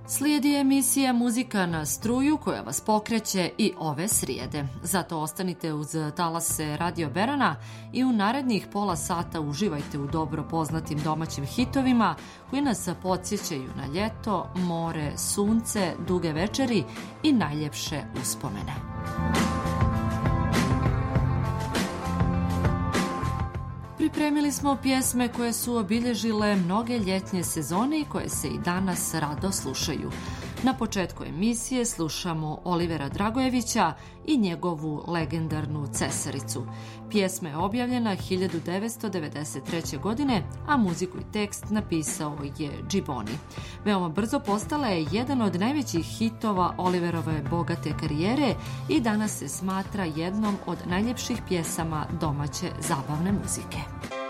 Slijedi emisija Muzika na struju koja vas pokreće i ove srijede. Zato ostanite uz talase Radio Berana i u narednih pola sata uživajte u dobro poznatim domaćim hitovima koji nas podsjećaju na ljeto, more, sunce, duge večeri i najljepše uspomene. Pripremili smo pjesme koje su obilježile mnoge ljetnje sezone i koje se i danas rado slušaju. Na početku emisije slušamo Olivera Dragojevića i njegovu legendarnu Cesaricu. Pjesma je objavljena 1993. godine, a muziku i tekst napisao je Gibboni. Veoma brzo postala je jedan od najvećih hitova Oliverove bogate karijere i danas se smatra jednom od najljepših pjesama domaće zabavne muzike.